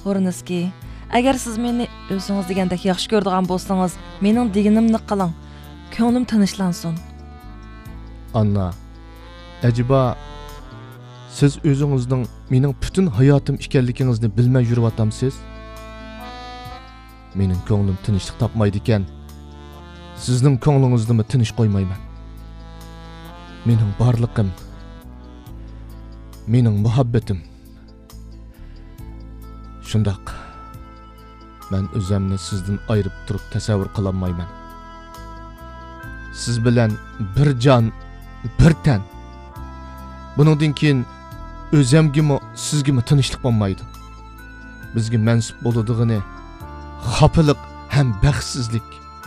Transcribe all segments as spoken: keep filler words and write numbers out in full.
O'rniski, agar siz meni o'zingiz degandek yaxshi ko'radigan bo'lsangiz, mening deganimni qiling. Ko'nglim tinchlansin. Anna, acaba siz o'zingizning mening butun hayotim ekanligingizni bilmay yuryotamsiz? Mening ko'nglim tinchlik topmaydi ekan. Sizning ko'nglingizni mi tinch qo'ymayman. Mening barliqim, mening muhabbatim. Shundoq, men o'zimni sizdan ayirib turib tasavvur qila olmayman. Siz bilan bir jon, bir tan. Buningdan keyin o'zimgimi, sizgimi tinchlik bo'lmaydi. Bizga mansub bo'ladigini xafalık hem baxtsizlik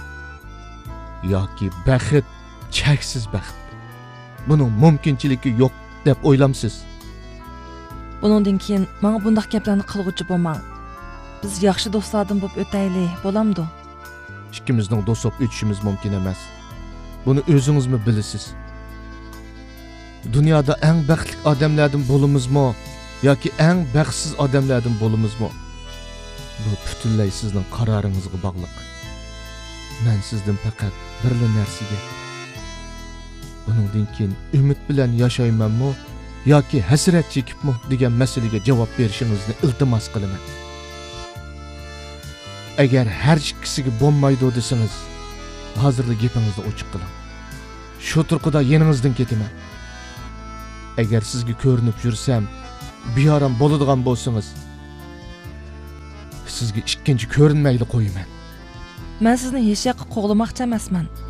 yoki baxt, cheksiz baxt. Bunun mumkinchiligi yo'q deb o'ylamsiz. Buningdan keyin menga bunday gaplarni qilg'uchi bo'lmang. Biz yaxshi do'stlardan bo'lib o'tayli, bo'lamdi? Ikkimizning do'st bo'lib o'tishimiz mumkin emas. Buni o'zingizmi bilasiz? Dunyoda eng baxtli odamlardan bo'lamizmi yoki eng baxtsiz odamlardan bo'lamizmi? Bu butunlay sizning qaroringizga bog'liq. Men sizdan faqat birli narsaga, buningdan keyin umid bilan yashaymanmi yoki hasrat chekibmi degan masalaga javob berishingizni iltimos qilaman. Agar har ikkisiga bo'lmaydi desangiz, hozirda gapingizni ochiq qiling. Shu turqida yeningizdan ketaman. Agar sizga ko'rinib yursam, beyoram bo'ladigan bo'lsangiz, sizga ikkinchi ko'rinmayli qo'yaman. Men sizni hech yoqqa qo'g'lamoqchi emasman.